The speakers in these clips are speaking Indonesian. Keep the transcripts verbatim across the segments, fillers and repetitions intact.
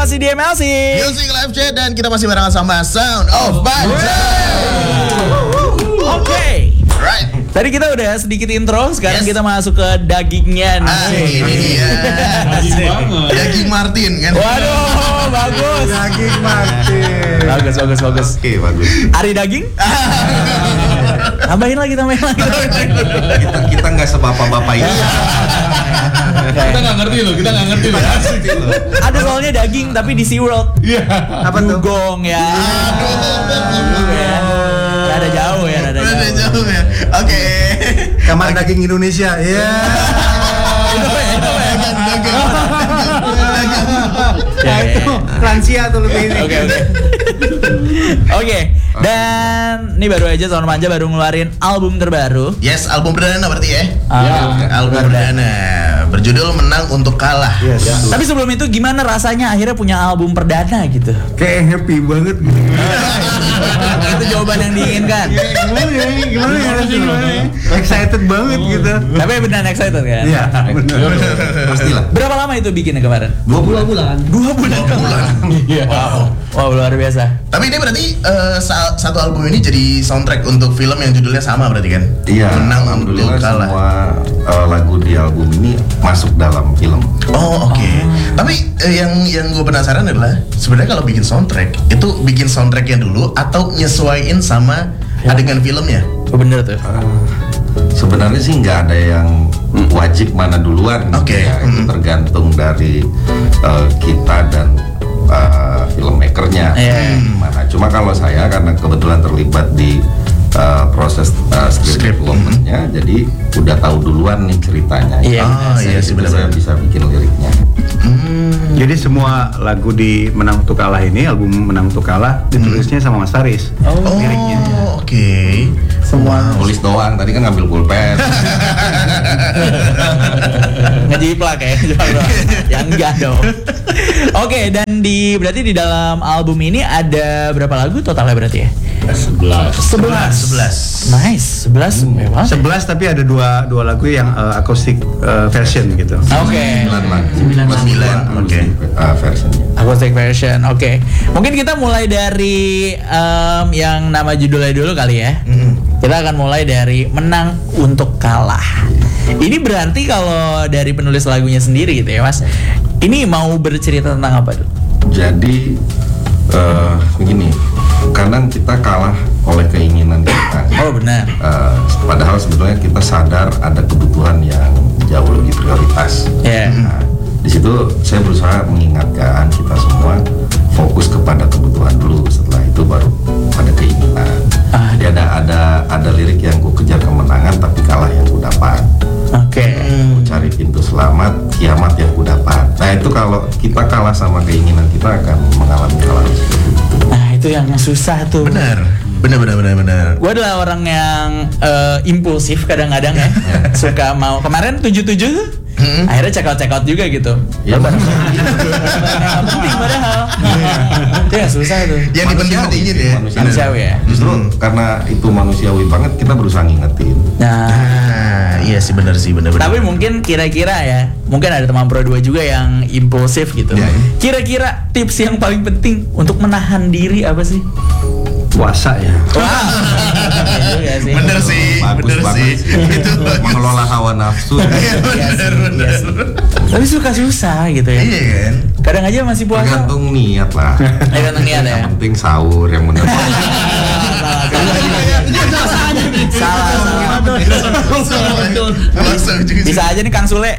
masih di M L C Music Live Chat dan kita masih barengan sama Sound of Banjar. Oke okay. Right. Tadi kita udah sedikit intro, sekarang Yes. kita masuk ke dagingnya nih. Ah, ini dia. Daging Martin kan. Waduh, bagus. Daging Martin. Bagus, bagus, bagus. Oke, bagus. Ari daging? Tambahin lagi, tambahin lagi. Kita kita nggak sebapak-bapak ini. Kita nggak ngerti loh, kita nggak ngerti loh. Ada soalnya daging tapi di SeaWorld. Iya. Apa tuh? Dugong ya. Ya. Rada jauh ya, rada Udah jauh. jauh ya. Oke. Kamar daging Indonesia. Iya. Itu ya, itu ya. Ya itu lansia tuh lebih ini. Oke, oke. Oke, dan ini baru aja Sound Manja baru ngeluarin album terbaru. Yes, album perdana berarti ya. Album Album perdana berjudul Menang Untuk Kalah. Yes. Tapi sebelum itu gimana rasanya akhirnya punya album perdana gitu? Kayak happy banget gitu. Itu jawaban yang diinginkan. Gimana ya? Gimana ya? Gimana ya? Excited banget gitu. Tapi beneran excited kan? Iya, benar. Pastilah. Berapa lama itu bikinnya kemarin? Dua bulan. Dua bulan. Dua bulan. Iya. Wow, wow luar biasa. Tapi ini berarti eh, sa- satu album ini jadi soundtrack untuk film yang judulnya sama berarti kan? Iya, Menang Untuk alhamdulillah Kalah. semua uh, lagu di album ini masuk dalam film. Oh oke. Tapi eh, yang yang gue penasaran adalah sebenarnya kalau bikin soundtrack itu bikin soundtracknya dulu atau nyesuaiin sama adegan filmnya? Oh, bener tuh. Uh, sebenarnya sih nggak ada yang wajib mana duluan. gitu Oke. ya. Itu Mm. tergantung dari uh, kita dan uh, filmmakernya. Iya. Mana. Cuma kalau saya karena kebetulan terlibat di uh, proses uh, script Script. development-nya, jadi udah tahu duluan nih ceritanya. Iya. Oh Dari iya sih situ saya benar-benar. bisa bikin liriknya. Hmm. Jadi semua lagu di Menang Untuk Kalah ini, album Menang Untuk Kalah ditulisnya sama Mas Faris. Oh, Oh Liriknya. oke. semua Nulis doang, tadi kan ngambil pulpen. ngejiplak ya. Yang enggak dong. Oke, dan di berarti di dalam album ini ada berapa lagu totalnya berarti ya? Sebelas. Sebelas. Sebelas. Nice, sebelas memang. Sebelas tapi ada dua dua lagu yang uh, acoustic uh, version gitu. Oke. Sembilan lagu. Sembilan lagu. Sembilan, oke. Uh, versionnya. Acoustic version, oke. Mungkin kita mulai dari em, yang nama judulnya dulu kali ya. Mm. Kita akan mulai dari Menang Untuk Kalah. Ini berarti kalau dari penulis lagunya sendiri gitu ya Mas, ini mau bercerita tentang apa tuh? Jadi uh, begini, kadang kita kalah oleh keinginan kita. Oh benar. Uh, padahal sebetulnya kita sadar ada kebutuhan yang jauh lebih prioritas. Ya. Nah, di situ saya berusaha mengingatkan kita semua fokus kepada kebutuhan dulu. Setelah itu baru pada keinginan. Ah. Jadi ada ada ada lirik yang ku kejar kemenangan tapi kalah yang ku dapat. Oke. Ku cari pintu selamat, kiamat yang ku dapat. Nah itu kalau kita kalah sama keinginan kita akan mengalami hal seperti itu. Nah itu yang susah tuh. Benar. Benar benar benar benar. Gue adalah orang yang eh, impulsif kadang-kadang ya. Suka mau kemarin tujuh tujuh tuh. Hmm. Akhirnya check out check out juga gitu. Ya, Barang yang penting padahal. Itu yang susah tuh. Yang dipenting-pentingin ya. Manusiawi ya. Justru Hmm. karena itu manusiawi banget kita berusaha ngingetin. Nah, Ah, iya sih benar sih benar benar. tapi mungkin kira-kira ya, mungkin ada teman Pro dua juga yang impulsif gitu. Ya, ya. Kira-kira tips yang paling penting untuk menahan diri apa sih? Puasa ya. Wah, iya juga sih. Bener sih, Bagus bener banget sih. sih. Itu bagus. Mengelola hawa nafsu. Iya Iya sih, bener iya bener. sih. Tapi suka susah gitu ya. Iya kan. Kadang aja masih puasa. Tergantung niat lah. Ya kan niat ya. Yang penting sahur yang benar. Salah, salah. Langsung juga. Bisa aja nih Kang Sule.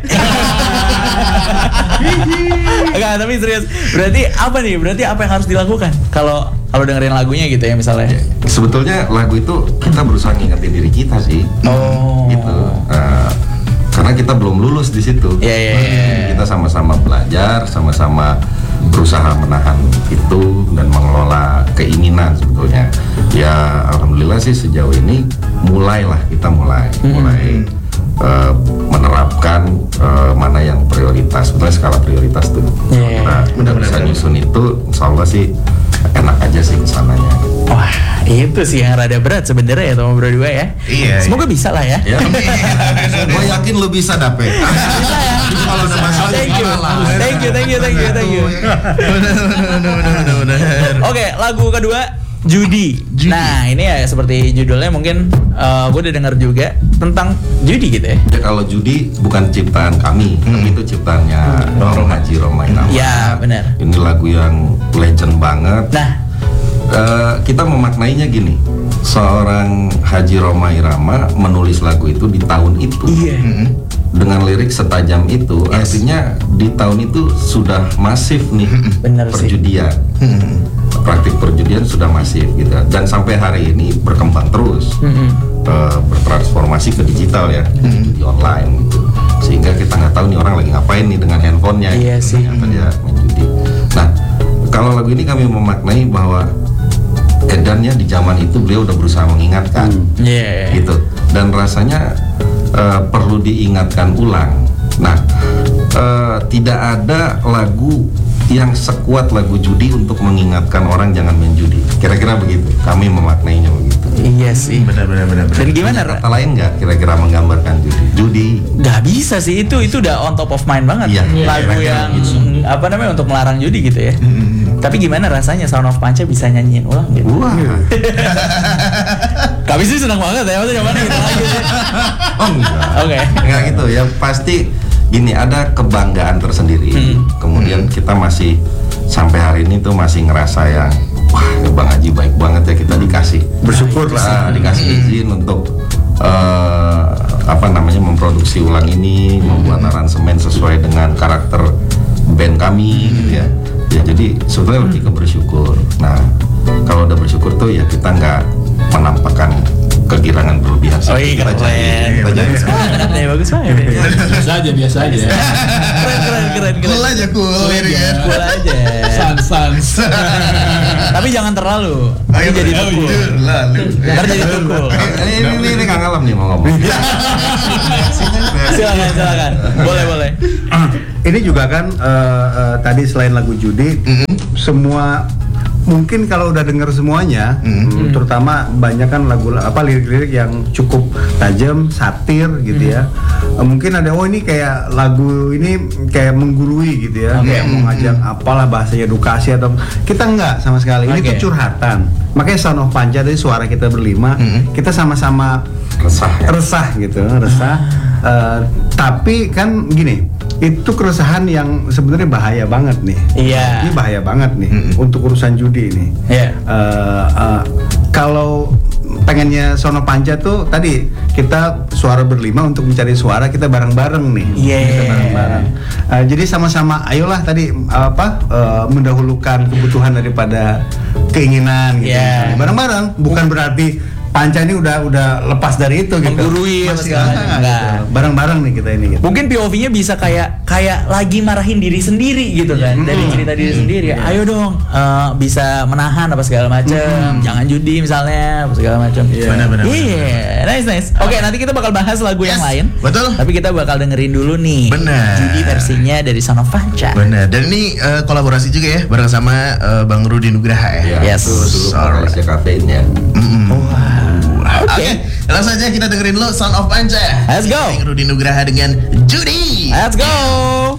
Enggak, tapi serius. Berarti apa nih? Berarti apa yang harus dilakukan kalau kalau dengerin lagunya gitu ya misalnya? Sebetulnya lagu itu kita berusaha ngingetin diri kita sih. Oh. Gitu. Nah, karena kita belum lulus di situ. Iya, iya, iya. Kita sama-sama belajar, sama-sama berusaha menahan itu dan mengelola keinginan sebetulnya. Ya alhamdulillah sih sejauh ini mulailah kita mulai mulai uh, menerapkan uh, mana yang prioritas. Sebetulnya skala prioritas tuh. Iya, iya. Kita Benar, bisa benar, nyusun itu, insya Allah sih enak aja sih kesananya. Wah, itu sih yang rada berat sebenarnya ya teman berdua ya. Iya, Semoga bisa lah ya. Ya. Gue yakin lu bisa dapet. Bisa ya. Kalau ada masalah, Thank you. salah. Thank you, thank you, thank you, thank you. Benar benar benar benar benar. Oke, lagu kedua judi. Judi. Nah, ini ya seperti judulnya mungkin uh, gue udah dengar juga tentang judi gitu ya. Ya, kalau judi bukan ciptaan kami, tapi itu ciptaannya Bang Haji Roma Irama. Ya, benar. Ini lagu yang legend banget. Nah, Eh, kita memaknainya gini, seorang Haji Roma Irama menulis lagu itu di tahun itu iya. dengan lirik setajam itu. Yes. Artinya di tahun itu sudah masif nih Bener sih. perjudian, praktik perjudian sudah masif gitu, dan sampai hari ini berkembang terus, eh, bertransformasi ke digital ya, di online gitu, sehingga kita nggak tahu nih orang lagi ngapain nih dengan handphonenya. Iya gitu, sih. ternyata dia main judi. Nah, kalau lagu ini kami memaknai bahwa edarnya di zaman itu beliau udah berusaha mengingatkan, Iya. gitu, dan rasanya eh, perlu diingatkan ulang. Nah, eh, tidak ada lagu yang sekuat lagu judi untuk mengingatkan orang jangan main judi. Kira-kira begitu. Kami memaknainya begitu. Iya sih. Benar benar benar. Dan gimana? Ra? Kata lain nggak kira-kira menggambarkan judi? Judi. Gak bisa sih, itu itu udah on top of mind banget. Iya, Lagu kira-kira yang gitu. apa namanya untuk melarang judi gitu ya. Tapi gimana rasanya Sound of Panca bisa nyanyiin ulang gitu? Wah. Kami sih senang banget ya, maksudnya mana gitu lagi sih. Oh enggak. Oke. Enggak gitu. Ya pasti gini, ada kebanggaan tersendiri. Hmm. Kemudian kita masih sampai hari ini tuh masih ngerasa yang wah, ya Bang Haji baik banget ya kita dikasih Bersyukur lah. Nah, dikasih izin untuk eh, apa namanya memproduksi ulang ini, membuat aransemen sesuai dengan karakter band kami gitu ya. Ya jadi sebetulnya lebih ke bersyukur. Nah, kalau udah bersyukur tuh ya kita nggak menampakkan kegirangan berlebihan sih. Oh iya, kita keren. jadi kita jadi Banget ya, bagus banget ya. Biasa aja, biasa aja. Keren, keren, keren, keren. Cool aja cool liriknya. Cool aja. Sans, sans. Tapi jangan terlalu. Nanti Ayo, jadi ayo, tukul. jujur, lalu. Ntar jadi tukul. ini ini ini, ini Kang Alam nih mau ngomong. Silakan, silakan. Boleh, boleh. Ini juga kan eh, eh, tadi selain lagu judi, semua mungkin kalau udah denger semuanya, mm, terutama banyak kan lagu apa lirik-lirik yang cukup tajam, satir gitu ya. Eh, mungkin ada oh ini kayak lagu ini kayak menggurui gitu ya, kayak mau ngajak apalah bahasanya edukasi atau kita enggak sama sekali. Ini Oke. tuh curhatan. Makanya Sound of Panca dari suara kita berlima, kita sama-sama Resah ya. resah gitu, resah. Eh, tapi kan gini, itu keresahan yang sebenarnya bahaya banget nih. Iya. Ini bahaya banget nih untuk urusan judi ini. Iya. Eh, eh, kalau pengennya Sono Panca tuh tadi kita suara berlima untuk mencari suara kita bareng-bareng nih. Iya. Kita bareng-bareng. Eh, jadi sama-sama, ayolah tadi apa eh, mendahulukan kebutuhan daripada keinginan gitu. Iya. Bareng-bareng, bukan berarti Panca ini udah udah lepas dari itu gitu. Menggurui apa Masih segala ah, macam. gitu. Enggak. Bareng-bareng nih kita ini gitu. Mungkin P O V-nya bisa kayak kayak lagi marahin diri sendiri gitu kan, dari cerita diri sendiri. Ayo dong, eh, bisa menahan apa segala macam, jangan judi misalnya apa segala macam. Benar, benar, Iya, nice nice. Oke, nanti kita bakal bahas lagu yang Yes, lain. betul. Tapi kita bakal dengerin dulu nih. Benar. Judi versinya dari Sound of Panca. Benar. Dan ini eh, kolaborasi juga ya bareng sama eh, Bang Rudi Nugraha ya. Ya, Yes. dulu dulu Alright. vokalisnya Kafein ya. Oke. Oke, langsung saja kita dengerin lo Sound of Panca. Let's go. Featuring Rudi Nugraha dengan Judi. Let's go.